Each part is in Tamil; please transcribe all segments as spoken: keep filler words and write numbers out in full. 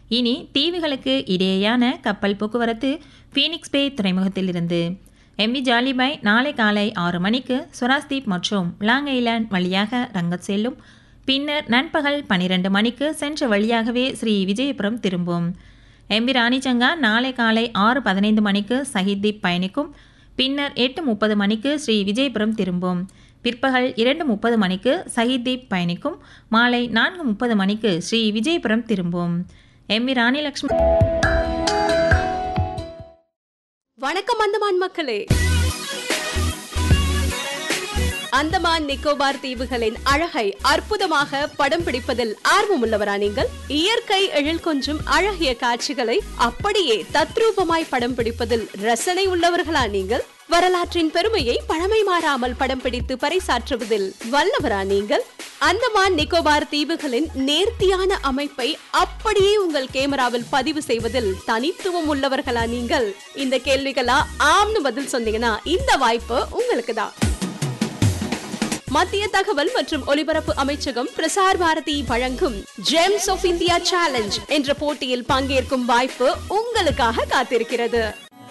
இனி தீவுகளுக்கு இடையேயான கப்பல் போக்குவரத்து ஃபீனிக்ஸ் பே துறைமுகத்திலிருந்து எம்பி ஜாலிபாய் நாளை காலை ஆறு மணிக்கு சுராஸ்தீப் மற்றும் லாங் ஐலாண்ட் வழியாக ரங்கத் செல்லும். பின்னர் நண்பகல் பனிரெண்டு மணிக்கு சென்ற வழியாகவே ஸ்ரீ விஜயபுரம் திரும்பும். எம்பி ராணிச்சங்கா நாளை காலை ஆறு பதினைந்து மணிக்கு சஹித்தீப் பயணிக்கும். பின்னர் எட்டு முப்பது மணிக்கு ஸ்ரீ விஜயபுரம் திரும்பும். பிற்பகல் இரண்டு முப்பது மணிக்கு சஹித்தீப் பயணிக்கும். மாலை நான்கு முப்பது மணிக்கு ஸ்ரீ விஜயபுரம் திரும்பும். எம்பி ராணி லட்சுமி. வணக்கம் அந்தமான் மக்களே. அந்தமான் நிக்கோபார் தீவுகளின் அழகை அற்புதமாக படம் பிடிப்பதில் ஆர்வமுள்ளவரா நீங்கள்? இயற்கை எழில் கொஞ்சும் அழகிய காட்சிகளை அப்படியே தத்ரூபமாய் படம் பிடிப்பதில் ரசனை உள்ளவர்களா நீங்கள்? வரலாற்றின் பெருமையை பழமை மாறாமல் படம் பிடித்து பறைசாற்றுவதில் வல்லவரா நீங்கள்? அந்தமான் நிக்கோபார் தீவுகளின் நேர்த்தியான அமைப்பை அப்படியே உங்கள் கேமராவில் பதிவு செய்வதில் தனித்துவம் உள்ளவர்களா நீங்கள்? இந்த கேள்விகளா ஆம்னு பதில் சொன்னீங்கன்னா இந்த வாய்ப்பு உங்களுக்கு தான். மத்திய தகவல் மற்றும் ஒலிபரப்பு அமைச்சகம் பிரசார் பாரதி வழங்கும் ஜெம்ஸ் ஆஃப் இந்தியா சேலஞ்ச் என்ற போட்டியில் பங்கேற்கும் வாய்ப்பு உங்களுக்காக காத்திருக்கிறது.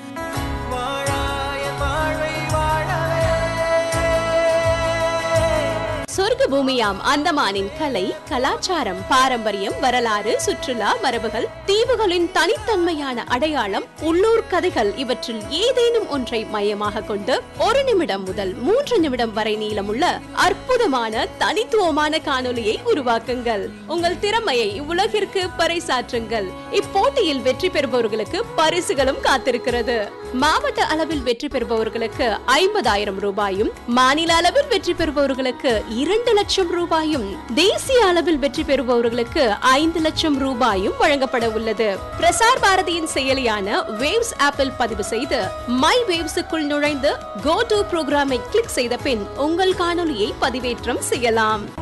சொர்க்க பூமியாம் அந்தமானின் கலை, கலாச்சாரம், பாரம்பரியம், வரலாறு, சுற்றுலா, மரபுகள், தீவுகளின் தனித்தன்மையான அடையாளம், உள்ளூர் கதைகள் இவற்றில் ஏதேனும் ஒன்றை மையமாக கொண்டு ஒரு நிமிடம் முதல் மூன்று நிமிடம் வரை நீளமுள்ள அற்புதமான தனித்துவமான காணொலியை உருவாக்குங்கள். உங்கள் திறமையை உலகிற்கு பறைசாற்றுங்கள். இப்போட்டியில் வெற்றி பெறுபவர்களுக்கு பரிசுகளும் காத்திருக்கிறது. மாவட்ட அளவில் வெற்றி பெறுபவர்களுக்கு ஐம்பதாயிரம் ரூபாயும், மாநில அளவில் வெற்றி பெறுபவர்களுக்கு இரண்டு லட்சம் ரூபாயும், தேசிய அளவில் வெற்றி பெறுபவர்களுக்கு ஐந்து லட்சம் ரூபாயும் வழங்கப்பட உள்ளது. பிரசார் பாரதியின் செயலியான வேவ்ஸ் ஆப்பில் பதிவு செய்து மை வேவ்ஸுக்குள் நுழைந்து கோ டு புரோகிராமை கிளிக் செய்த பின் உங்கள் காணொலியை பதிவேற்றம் செய்யலாம்.